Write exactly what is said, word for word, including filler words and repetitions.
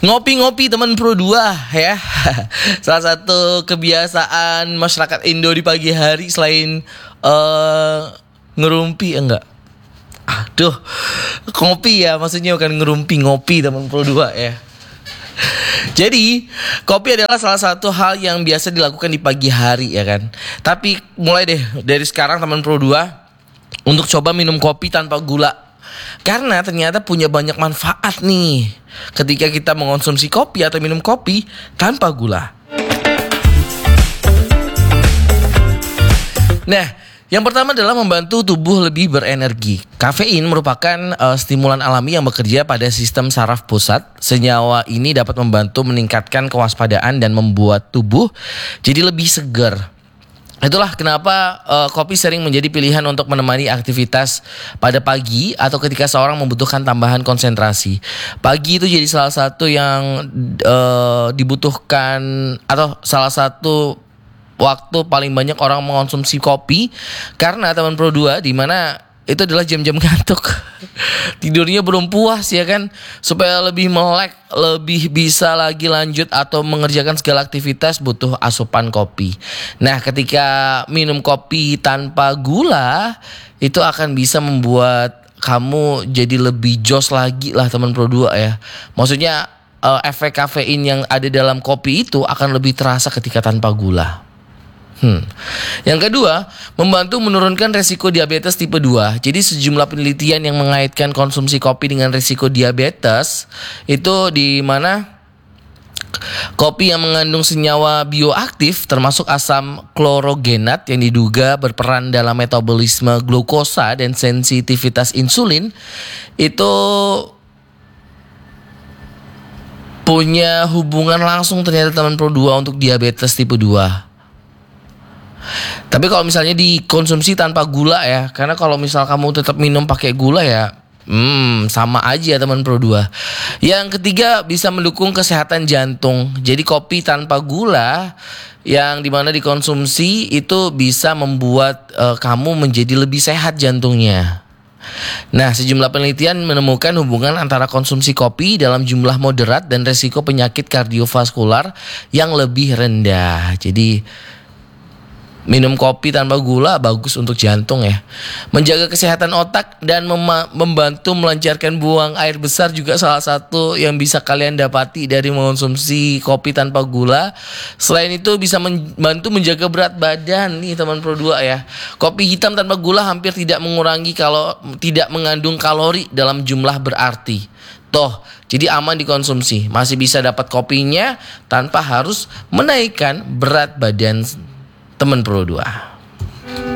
Ngopi-ngopi teman Pro dua ya. Salah satu kebiasaan masyarakat Indo di pagi hari selain uh, ngerumpi enggak. Aduh, ngopi ya, maksudnya bukan ngerumpi, ngopi teman Pro dua ya. Jadi, kopi adalah salah satu hal yang biasa dilakukan di pagi hari ya kan. Tapi mulai deh dari sekarang teman Pro dua untuk coba minum kopi tanpa gula. Karena ternyata punya banyak manfaat nih ketika kita mengonsumsi kopi atau minum kopi tanpa gula. Nah, yang pertama adalah membantu tubuh lebih berenergi. Kafein merupakan uh, stimulan alami yang bekerja pada sistem saraf pusat. Senyawa ini dapat membantu meningkatkan kewaspadaan dan membuat tubuh jadi lebih segar. Itulah kenapa uh, kopi sering menjadi pilihan untuk menemani aktivitas pada pagi atau ketika seorang membutuhkan tambahan konsentrasi. Pagi itu jadi salah satu yang uh, dibutuhkan atau salah satu waktu paling banyak orang mengonsumsi kopi karena teman Pro dua di mana itu adalah jam-jam ngantuk. Tidurnya belum puas ya kan. Supaya lebih melek, lebih bisa lagi lanjut atau mengerjakan segala aktivitas butuh asupan kopi. Nah, ketika minum kopi tanpa gula itu akan bisa membuat kamu jadi lebih jos lagi lah teman Pro dua ya. Maksudnya uh, efek kafein yang ada dalam kopi itu akan lebih terasa ketika tanpa gula. Hmm. Yang kedua, membantu menurunkan resiko diabetes tipe dua. Jadi sejumlah penelitian yang mengaitkan konsumsi kopi dengan resiko diabetes itu di mana kopi yang mengandung senyawa bioaktif termasuk asam klorogenat yang diduga berperan dalam metabolisme glukosa dan sensitivitas insulin itu punya hubungan langsung ternyata teman Pro dua untuk diabetes tipe dua. Tapi kalau misalnya dikonsumsi tanpa gula ya, karena kalau misal kamu tetap minum pakai gula ya, hmm, sama aja teman Pro dua. Yang ketiga, bisa mendukung kesehatan jantung. Jadi kopi tanpa gula yang dimana dikonsumsi itu bisa membuat uh, kamu menjadi lebih sehat jantungnya. Nah, sejumlah penelitian menemukan hubungan antara konsumsi kopi dalam jumlah moderat dan resiko penyakit kardiovaskular yang lebih rendah. Jadi minum kopi tanpa gula bagus untuk jantung ya. Menjaga kesehatan otak dan mem- membantu melancarkan buang air besar juga salah satu yang bisa kalian dapati dari mengonsumsi kopi tanpa gula. Selain itu bisa membantu menjaga berat badan nih teman Pro dua ya. Kopi hitam tanpa gula hampir tidak mengurangi kalau tidak mengandung kalori dalam jumlah berarti. Toh, jadi aman dikonsumsi. Masih bisa dapat kopinya tanpa harus menaikkan berat badan teman Pro dua.